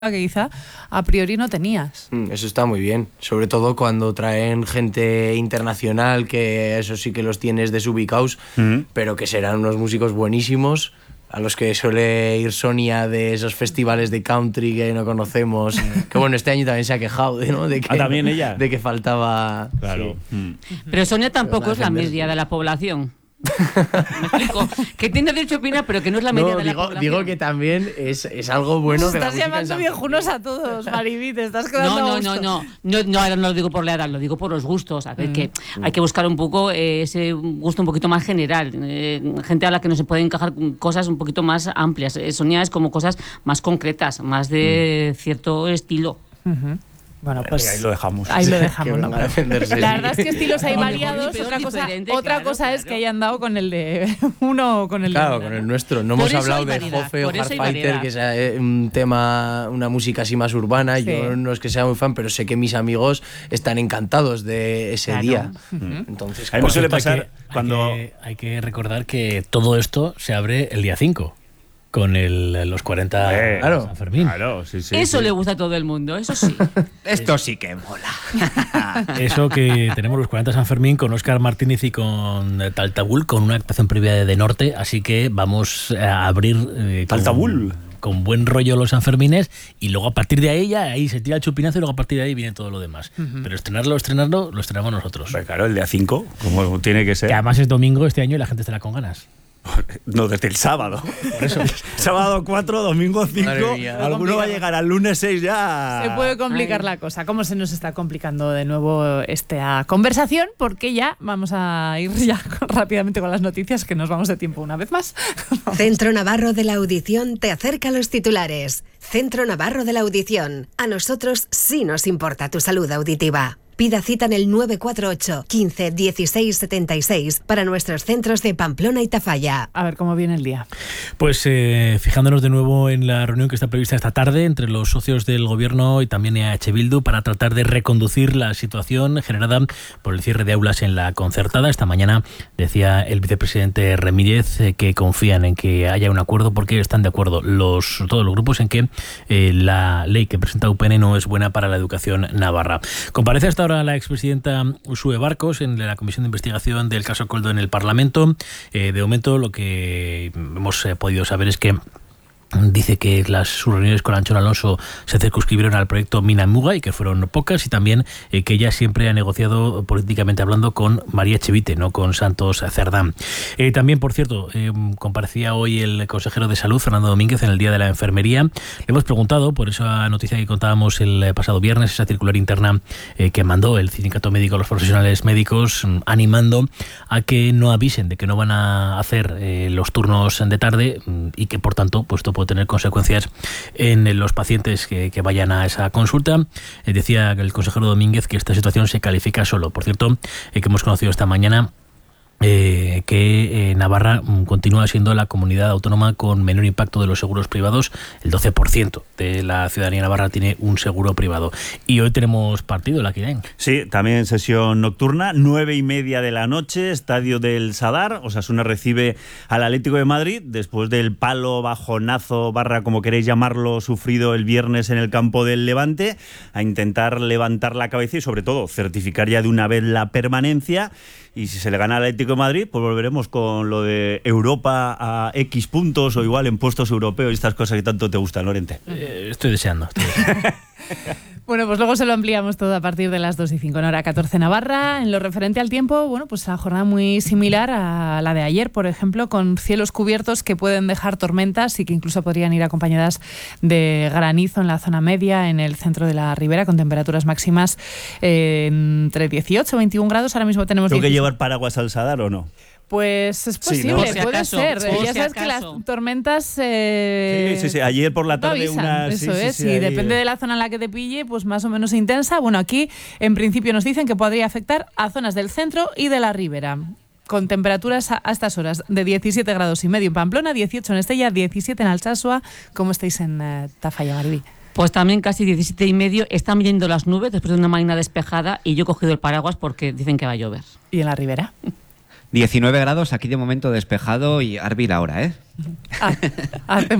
que quizá a priori no tenías. Eso está muy bien, sobre todo cuando traen gente internacional, que eso sí que los tienes desubicados, pero que serán unos músicos buenísimos, a los que suele ir Sonia de esos festivales de country que no conocemos, que bueno, este año también se ha quejado, ¿no? De que, también ella. De que faltaba... Claro. Sí. Pero Sonia tampoco es la media de la población. Me explico, que tiene derecho a opinar, pero que no es la media de la población. Digo que también es algo bueno de la música. Estás llamando viejunos a todos, Maribí, te estás quedando No, ahora no lo digo por la edad, lo digo por los gustos. A ver, que hay que buscar un poco ese gusto un poquito más general, gente a la que no se pueden encajar cosas un poquito más amplias. Sonia es como cosas más concretas, más de cierto estilo. Bueno, pues ahí lo dejamos. Ahí lo dejamos. ¿no? La verdad es que estilos hay variados. Otra cosa es que hayan dado con el de uno o con el de otro. Claro, con el nuestro. No hemos hablado de Jofe o Hardfighter, que es un tema, una música así más urbana. Sí. Yo no es que sea muy fan, pero sé que mis amigos están encantados de ese día. Entonces, a mí me suele pasar cuando... Hay que recordar que todo esto se abre el día 5. Con los 40 San Fermín. Claro, sí. Eso le gusta a todo el mundo, eso sí. Esto sí que mola. Eso que tenemos los 40 San Fermín con Óscar Martínez y con Taltabul, con una actuación previa de Norte, así que vamos a abrir Taltabul con buen rollo los Sanfermines, y luego a partir de ahí se tira el chupinazo y luego a partir de ahí viene todo lo demás. Pero estrenarlo lo estrenamos nosotros. Pues claro, el día 5, como tiene que ser. Que además es domingo este año y la gente estará con ganas. No, desde el sábado. Por eso. Sábado 4, domingo 5. Alguno va a llegar al lunes 6 ya. Se puede complicar la cosa. ¿Cómo se nos está complicando de nuevo esta conversación? Porque ya vamos a ir rápidamente con las noticias, que nos vamos de tiempo una vez más. Centro Navarro de la Audición te acerca a los titulares. Centro Navarro de la Audición. A nosotros sí nos importa tu salud auditiva. Pida cita en el 948 15 16 76 para nuestros centros de Pamplona y Tafalla. A ver cómo viene el día. Pues fijándonos de nuevo en la reunión que está prevista esta tarde entre los socios del Gobierno y también EH Bildu para tratar de reconducir la situación generada por el cierre de aulas en la concertada. Esta mañana decía el vicepresidente Remírez que confían en que haya un acuerdo, porque están de acuerdo todos los grupos en que la ley que presenta UPN no es buena para la educación navarra. Comparece hasta ahora la expresidenta Uxue Barkos en la comisión de investigación del caso Koldo en el Parlamento. De momento lo que hemos podido saber es que dice que sus reuniones con Anchón Alonso se circunscribieron al proyecto Mina Muga y que fueron pocas, y también que ella siempre ha negociado políticamente hablando con María Chevite, no con Santos Cerdán. También, por cierto, comparecía hoy el consejero de Salud, Fernando Domínguez, en el Día de la Enfermería. Le hemos preguntado por esa noticia que contábamos el pasado viernes, esa circular interna que mandó el Sindicato Médico a los profesionales médicos, animando a que no avisen de que no van a hacer los turnos de tarde, y que, por tanto, pues puede tener consecuencias en los pacientes que vayan a esa consulta. Decía el consejero Domínguez que esta situación se califica solo. Por cierto, que hemos conocido esta mañana que Navarra continúa siendo la comunidad autónoma con menor impacto de los seguros privados. El 12% de la ciudadanía navarra tiene un seguro privado. Y hoy tenemos partido, la Quirain. Sí, también sesión nocturna, 9:30 de la noche, Estadio del Sadar. Osasuna recibe al Atlético de Madrid después del palo, bajonazo, como queréis llamarlo, sufrido el viernes en el campo del Levante, a intentar levantar la cabeza y, sobre todo, certificar ya de una vez la permanencia. Y si se le gana al Atlético de Madrid, pues volveremos con lo de Europa a X puntos, o igual en puestos europeos y estas cosas que tanto te gustan, Lorente. Estoy deseando. Bueno, pues luego se lo ampliamos todo a partir de las 2:05 en hora 14 Navarra. En lo referente al tiempo, bueno, pues la jornada muy similar a la de ayer, por ejemplo, con cielos cubiertos que pueden dejar tormentas y que incluso podrían ir acompañadas de granizo en la zona media, en el centro de la ribera, con temperaturas máximas entre 18 y 21 grados. Ahora mismo tenemos... ¿Tengo que llevar paraguas al Sadar o no? Pues es posible, sí, ¿no? Puede ser. Ya sabes que las tormentas... Sí. Ayer por la tarde una... Eso es, y depende de la zona en la que te pille, pues más o menos intensa. Bueno, aquí en principio nos dicen que podría afectar a zonas del centro y de la ribera, con temperaturas a estas horas de 17 grados y medio en Pamplona, 18 en Estella, 17 en Alsasua. ¿Cómo estáis en Tafalla, Maribí? Pues también casi 17 y medio. Están viendo las nubes después de una mañana despejada, y yo he cogido el paraguas porque dicen que va a llover. ¿Y en la ribera? 19 grados, aquí de momento despejado, y Arbil ahora, ¿eh? Hacemos